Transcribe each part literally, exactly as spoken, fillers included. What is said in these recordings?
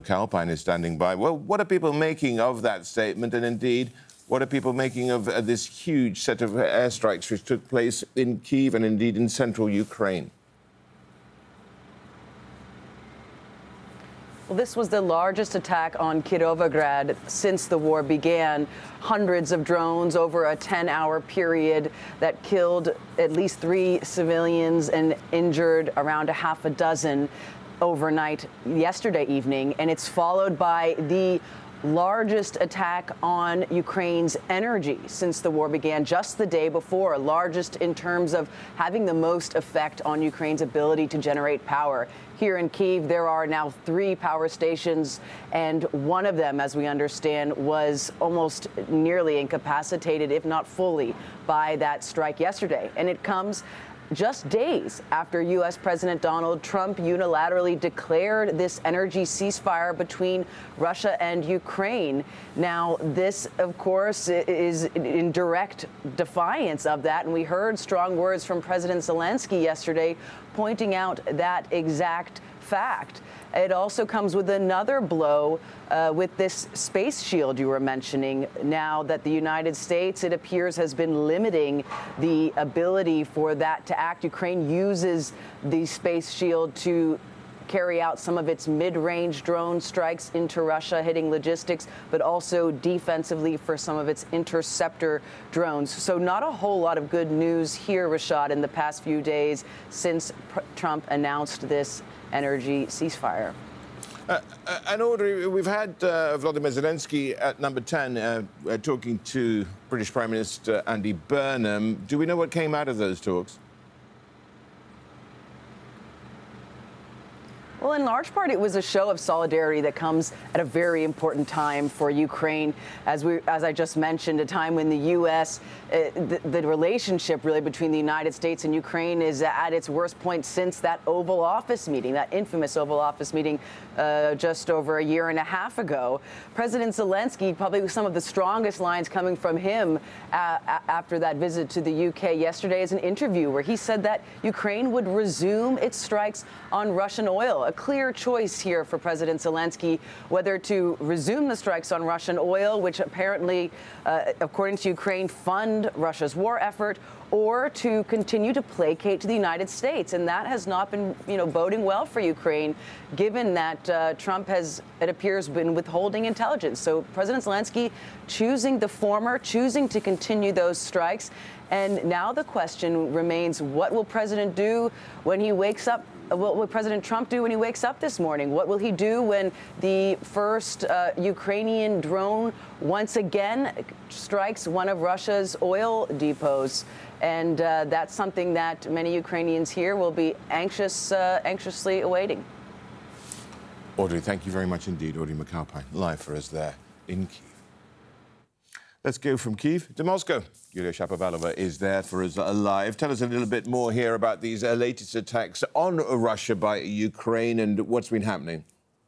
Calpine is standing by. Well, what are people making of that statement? And indeed, what are people making of uh, this huge set of airstrikes which took place in Kyiv and indeed in central Ukraine? Well, this was the largest attack on Kirovograd since the war began. Hundreds of drones over a ten hour period that killed at least three civilians and injured around a half a dozen overnight yesterday evening. And it's followed by the largest attack on Ukraine's energy since the war began, just the day before, largest in terms of having the most effect on Ukraine's ability to generate power. Here in Kyiv, there are now three power stations, and one of them, as we understand, was almost nearly incapacitated, if not fully, by that strike yesterday. And it comes just days after U S President Donald Trump unilaterally declared this energy ceasefire between Russia and Ukraine. Now, this, of course, is in direct defiance of that. And we heard strong words from President Zelensky yesterday pointing out that exact fact. It also comes with another blow uh, with this space shield you were mentioning. Now that the United States, it appears, has been limiting the ability for that to act. Ukraine uses the space shield to carry out some of its mid-range drone strikes into Russia, hitting logistics, but also defensively for some of its interceptor drones. So not a whole lot of good news here, Rashad, in the past few days since Trump announced this energy ceasefire. Uh, uh, and Audrey, we've had uh, Volodymyr Zelensky at number ten uh, uh, talking to British Prime Minister Andy Burnham. Do we know what came out of those talks? Well, in large part, it was a show of solidarity that comes at a very important time for Ukraine. As we, as I just mentioned, a time when the U S, uh, the, the relationship really between the United States and Ukraine is at its worst point since that Oval Office meeting, that infamous Oval Office meeting uh, just over a year and a half ago. President Zelensky, probably some of the strongest lines coming from him uh, after that visit to the U K yesterday, is an interview where he said that Ukraine would resume its strikes on Russian oil. A clear choice here for President Zelensky, whether to resume the strikes on Russian oil, which apparently, uh, according to Ukraine, fund Russia's war effort, or to continue to placate to the United States. And that has not been, you know, boding well for Ukraine, given that uh, Trump has, it appears, been withholding intelligence. So President Zelensky choosing the former, choosing to continue those strikes. And now the question remains, what will President do when he wakes up? What will President Trump do when he wakes up this morning? What will he do when the first uh, Ukrainian drone once again strikes one of Russia's oil depots? And uh, that's something that many Ukrainians here will be anxious, uh, anxiously awaiting. Audrey, thank you very much indeed. Audrey McAlpine, live for us there in Kyiv. Let's go from Kyiv to Moscow. Yulia Shapovalova is there for us live. Tell us a little bit more here about these uh, latest attacks on Russia by Ukraine and what's been happening.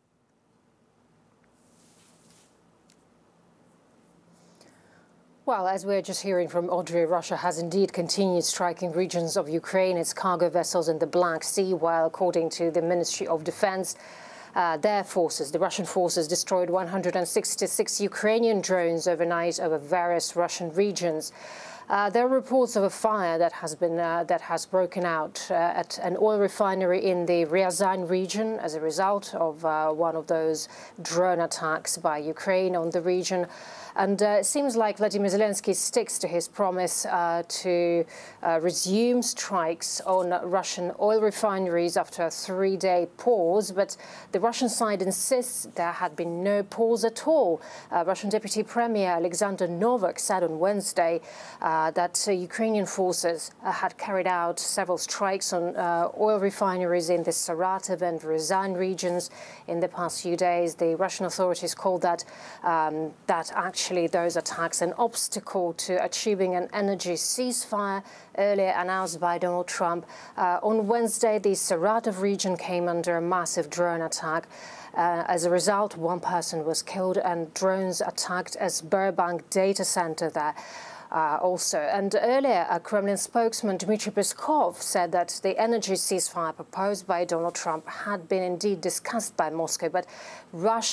Well, as we're just hearing from Audrey, Russia has indeed continued striking regions of Ukraine, its cargo vessels in the Black Sea, while, according to the Ministry of Defense, Uh, their forces, the Russian forces, destroyed one hundred sixty-six Ukrainian drones overnight over various Russian regions. Uh, there are reports of a fire that has been uh, that has broken out uh, at an oil refinery in the Ryazan region as a result of uh, one of those drone attacks by Ukraine on the region. And uh, it seems like Vladimir Zelensky sticks to his promise uh, to uh, resume strikes on Russian oil refineries after a three-day pause. But the Russian side insists there had been no pause at all. Uh, Russian Deputy Premier Alexander Novak said on Wednesday uh, that uh, Ukrainian forces uh, had carried out several strikes on uh, oil refineries in the Saratov and Ryazan regions in the past few days. The Russian authorities called that um, that actually Actually, those attacks an obstacle to achieving an energy ceasefire earlier announced by Donald Trump. Uh, on Wednesday, the Saratov region came under a massive drone attack. Uh, as a result, one person was killed and drones attacked a Sberbank data center there. uh, also. And earlier, a Kremlin spokesman, Dmitry Peskov, said that the energy ceasefire proposed by Donald Trump had been indeed discussed by Moscow, but Russia